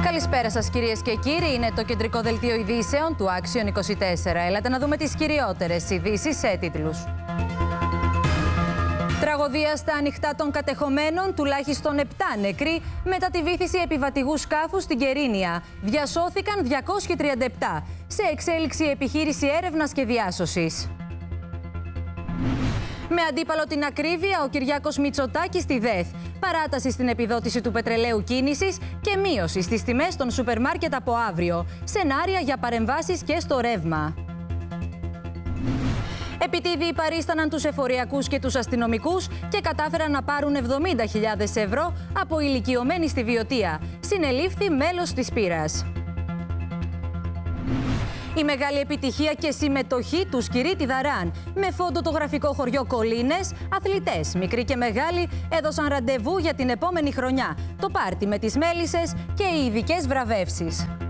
Καλησπέρα σας κυρίες και κύριοι, είναι το κεντρικό δελτίο ειδήσεων του Action 24. Έλατε να δούμε τις κυριότερες ειδήσεις σε τίτλους. Τραγωδία στα ανοιχτά των κατεχομένων, τουλάχιστον 7 νεκροί μετά τη βύθιση επιβατηγού σκάφου στην Κερίνια. Διασώθηκαν 237. Σε εξέλιξη επιχείρηση έρευνας και διάσωσης. Με αντίπαλο την ακρίβεια, ο Κυριάκος Μητσοτάκης στη ΔΕΘ. Παράταση στην επιδότηση του πετρελαίου κίνησης και μείωση στις τιμές των σούπερ μάρκετ από αύριο. Σενάρια για παρεμβάσεις και στο ρεύμα. Επιτίδιοι παρίσταναν τους εφοριακούς και τους αστυνομικούς και κατάφεραν να πάρουν 70.000 ευρώ από ηλικιωμένη στη Βιωτία. Συνελήφθη μέλος της πύρας. Η μεγάλη επιτυχία και συμμετοχή του Σκυρίτη Δαράν. Με φόντο το γραφικό χωριό Κολίνες, αθλητές, μικροί και μεγάλοι, έδωσαν ραντεβού για την επόμενη χρονιά. Το πάρτι με τις μέλισσες και οι ειδικές βραβεύσεις.